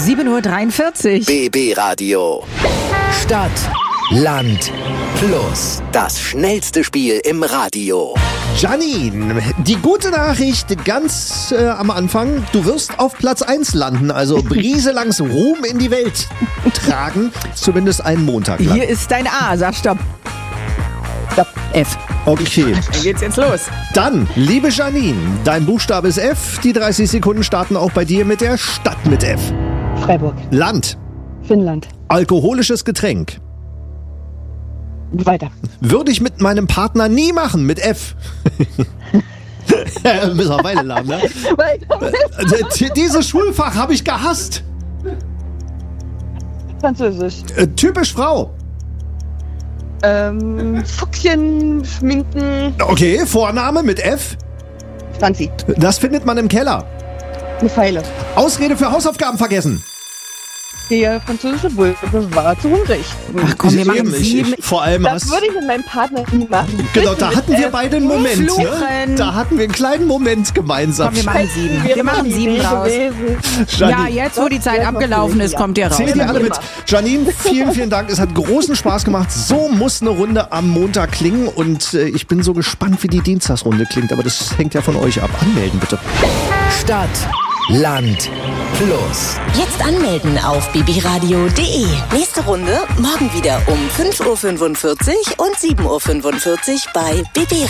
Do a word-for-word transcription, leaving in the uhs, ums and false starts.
sieben Uhr dreiundvierzig. B B Radio. Stadt, Land, Plus. Das schnellste Spiel im Radio. Janine, die gute Nachricht ganz äh, am Anfang, du wirst auf Platz eins landen, also Brieselangs Ruhm in die Welt tragen, zumindest einen Montag lang. Hier ist dein A, sag Stopp. Stopp, F. Okay. Dann geht's jetzt los. Dann, liebe Janine, dein Buchstabe ist F, die dreißig Sekunden starten auch bei dir mit der Stadt mit F. Freiburg. Land. Finnland. Alkoholisches Getränk. Weiter. Würde ich mit meinem Partner nie machen, mit F. Müssen wir Weile lachen, ne? Äh, Dieses Schulfach habe ich gehasst. Französisch. Äh, typisch Frau. Ähm, Fuchschen, Schminken. Okay, Vorname mit F. Franzi. Das findet man im Keller. Eine Pfeile. Ausrede für Hausaufgaben vergessen. Der französische Bulldozer war zu hungrig. Ach komm, wir machen Eben, ich- sieben. Vor allem Das hast würde ich mit meinem Partner nie machen. Genau, da hatten wir beide einen Moment. Ne? Fluchen. Da hatten wir einen kleinen Moment gemeinsam. Komm, wir machen sieben. Wir machen sieben raus. Ja, Janine, jetzt, wo die Zeit Das wird abgelaufen noch ist, ja. kommt ihr raus. zählt ihr alle mit. Immer. Janine, vielen, vielen Dank. Es hat großen Spaß gemacht. So muss eine Runde am Montag klingen. Und äh, ich bin so gespannt, wie die Dienstagsrunde klingt. Aber das hängt ja von euch ab. Anmelden bitte. Stadt, Land, Plus. Jetzt anmelden auf b b radio punkt d e. Nächste Runde morgen wieder um fünf Uhr fünfundvierzig und sieben Uhr fünfundvierzig bei B B